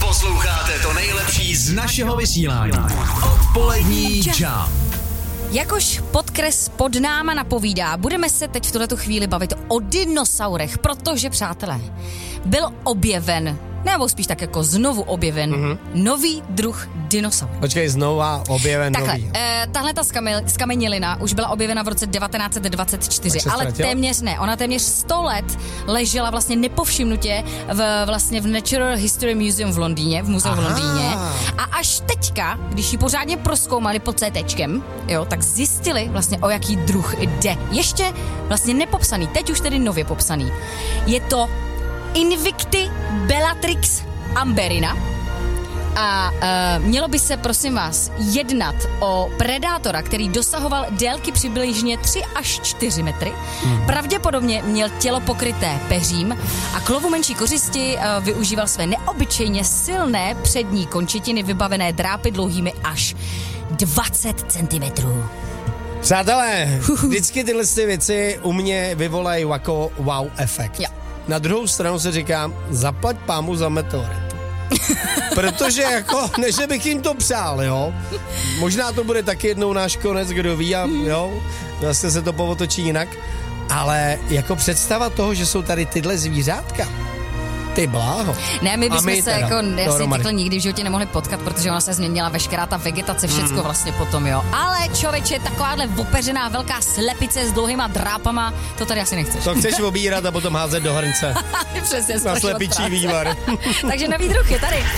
Posloucháte to nejlepší z našeho vysílání. Odpolední Jump. Jakož podkres pod náma napovídá, budeme se teď v tuhletu chvíli bavit o dinosaurech, protože, přátelé, byl objeven, nebo spíš tak jako znovu objeven, nový druh dinosaur. Počkej, znova objeven Takhle, nový. tahle ta skamenělina už byla objevena v roce 1924, ale ona téměř 100 let ležela vlastně nepovšimnutě v Natural History Museum v Londýně, v muzeu v Londýně. A až teďka, když ji pořádně prozkoumali pod CTčkem, jo, tak zjistili vlastně, o jaký druh jde. Ještě vlastně nepopsaný, teď už tedy nově popsaný. Je to Invicti Bellatrix amberina a mělo by se, prosím vás, jednat o predátora, který dosahoval délky přibližně 3 až 4 metry. Pravděpodobně měl tělo pokryté peřím a k lovu menší kořisti využíval své neobyčejně silné přední končetiny vybavené drápy dlouhými až 20 centimetrů. Přátelé, vždycky tyhle věci u mě vyvolají jako wow efekt. Jo. Na druhou stranu se říkám, zaplať pámu za meteorit. Protože jako, než bych jim to přál, jo. Možná to bude taky jednou náš konec, kdo ví, a jo, vlastně se to povotočí jinak. Ale jako představa toho, že jsou tady tyhle zvířátka, ty bláho. Ne, my bychom se jako jasně takhle nikdy v životě nemohli potkat, protože ona se změnila veškerá ta vegetace, všecko vlastně potom, jo. Ale člověče, takováhle opeřená velká slepice s dlouhýma drápama, to tady asi nechceš. To chceš obírat a potom házet do hrnce. Přesně, na slepičí vývar. Takže nový druh je tady.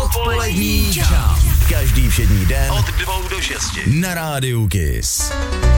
Odpolední Jump. Každý všední den od 2 do 6 na rádiu Kiss.